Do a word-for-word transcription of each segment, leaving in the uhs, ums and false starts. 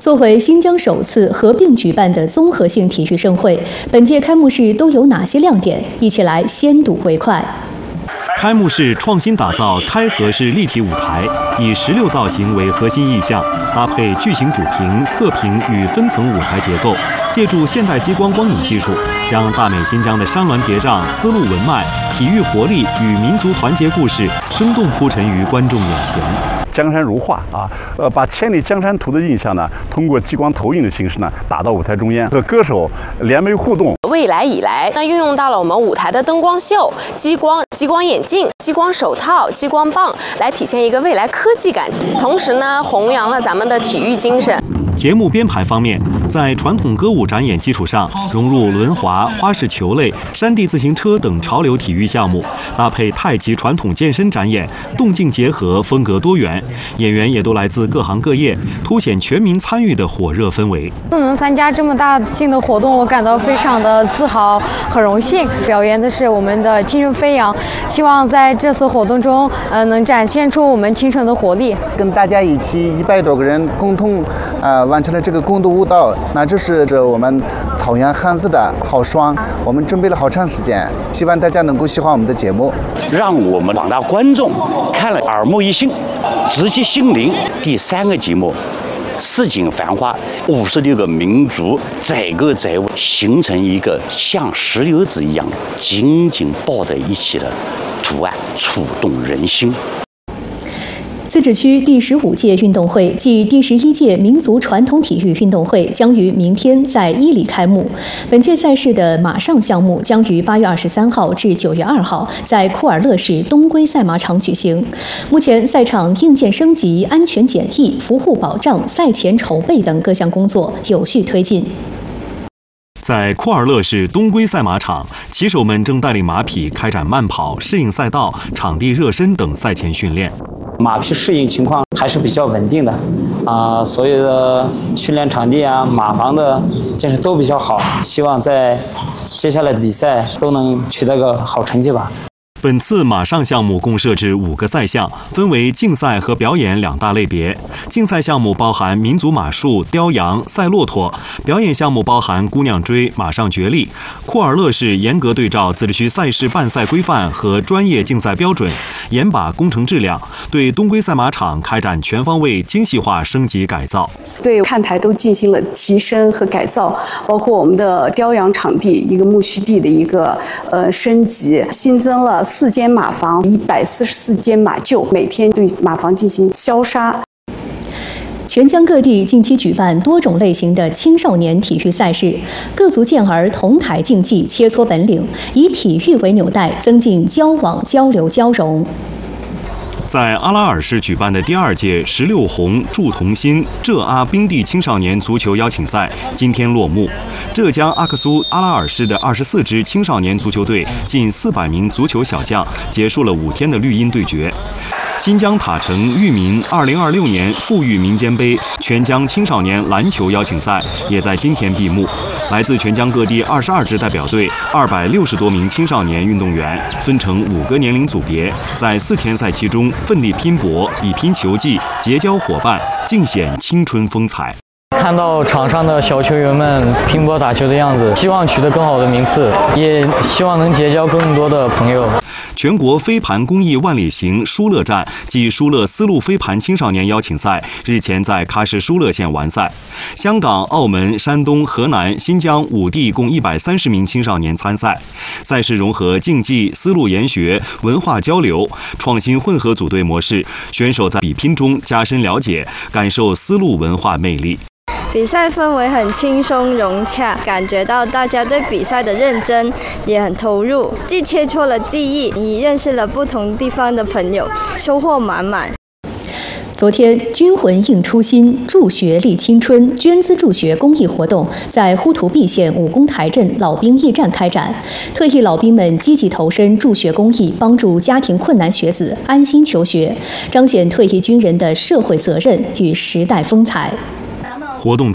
作为新疆首次合并举办的综合性体育盛会，本届开幕式都有哪些亮点？一起来先睹为快。 开幕式创新打造开合式立体舞台，以石榴造型为核心意象，搭配巨型主屏、侧屏与分层舞台结构，借助现代激光光影技术，将大美新疆的山峦叠嶂、丝路文脉、体育活力与民族团结故事生动铺陈于观众眼前。 江山如画啊，呃，把千里江山图的印象呢，通过激光投影的形式呢，打到舞台中间，和歌手联袂互动。 未来以来，那运用到了我们舞台的灯光秀、激光、激光眼镜、激光手套、激光棒，来体现一个未来科技感，同时呢，弘扬了咱们的体育精神。 节目编排方面，在传统歌舞展演基础上，融入轮滑、花式球类、山地自行车等潮流体育项目，搭配太极传统健身展演，动静结合，风格多元。演员也都来自各行各业，凸显全民参与的火热氛围。 能参加这么大型的活动，我感到非常的自豪，很荣幸。表演的是我们的青春飞扬，希望在这次活动中，呃，能展现出我们青春的活力。 跟大家一起一百多个人共同，呃。完成了这个共度舞蹈，那就是这我们草原汉子的好爽。我们准备了好长时间，希望大家能够喜欢我们的节目， 让我们广大观众看了耳目一新，直击心灵。第三个节目，市井繁华，五十六个民族载歌载舞，形成一个像石榴子一样紧紧抱在一起的图案，触动人心。 自治区第十五届运动会暨第十一届民族传统体育运动会将于明天在伊犁开幕。本届赛事的马上项目将于八月二十三号至九月二号在库尔勒市东归赛马场举行。目前，赛场硬件升级、安全检疫、服务保障、赛前筹备等各项工作有序推进。 在库尔勒市东归赛马场，骑手们正带领马匹开展慢跑、适应赛道、场地热身等赛前训练。 马匹适应情况还是比较稳定的，啊、呃，所有的训练场地啊、马房的建设都比较好，希望在接下来的比赛都能取得个好成绩吧。 本次马上项目共设置五个赛项，分为竞赛和表演两大类别。竞赛项目包含民族马术、雕羊、赛骆驼；表演项目包含姑娘追、马上角力。库尔勒市严格对照自治区赛事办赛规范和专业竞赛标准，严把工程质量，对东归赛马场开展全方位精细化升级改造。 对看台都进行了提升和改造，包括我们的雕羊场地一个牧区地的一个呃升级，新增了四间马房，一百四十四间马厩，每天对马房进行消杀。 全疆各地近期举办多种类型的青少年体育赛事，各族健儿同台竞技，切磋本领，以体育为纽带，增进交往、交流、交融。 在阿拉尔市举办的第二届十六红铸同心浙阿冰地青少年足球邀请赛今天落幕。浙江阿克苏阿拉尔市的二十四支青少年足球队近四百名足球小将结束了五天的绿茵对决。新疆塔城裕民二零二六年富裕民间杯全疆青少年篮球邀请赛也在今天闭幕。来自全疆各地二十二支代表队，二百六十多名青少年运动员，分成五个年龄组别，在四天赛期中奋力拼搏，比拼球技，结交伙伴，尽显青春风采。 看到场上的小球员们拼搏打球的样子，希望取得更好的名次，也希望能结交更多的朋友。 全国飞盘公益万里行舒乐站暨舒乐丝路飞盘青少年邀请赛日前在喀什舒乐县完赛。香港、澳门、山东、河南、新疆五地共一百三十名青少年参赛。赛事融合竞技、丝路研学、文化交流，创新混合组队模式，选手在比拼中加深了解，感受丝路文化魅力。 比赛氛围很轻松融洽，感觉到大家对比赛的认真，也很投入，既切磋了技艺，也认识了不同地方的朋友，收获满满。 昨天，军魂映初心、助学立青春捐资助学公益活动在呼图壁县武功台镇老兵驿站开展。退役老兵们积极投身助学公益，帮助家庭困难学子安心求学，彰显退役军人的社会责任与时代风采。 活动中，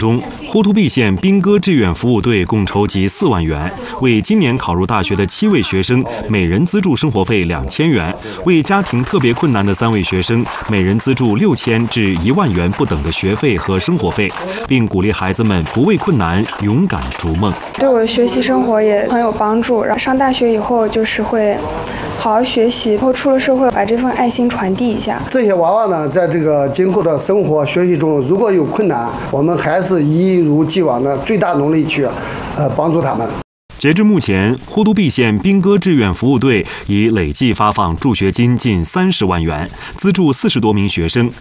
呼图壁县兵哥志愿服务队共筹集四万元，为今年考入大学的七位学生每人资助生活费两千元，为家庭特别困难的三位学生每人资助六千至一万元不等的学费和生活费，并鼓励孩子们不畏困难，勇敢逐梦。 对我的学习生活也很有帮助。然后上大学以后就是会好好学习，以后出了社会把这份爱心传递一下。 这些娃娃呢，在这个今后的生活学习中，如果有困难，我们还是一如既往的最大努力去，呃，帮助他们。 截至目前，呼图壁县兵哥志愿服务队已累计发放助学金近三十万元，资助四十多名学生。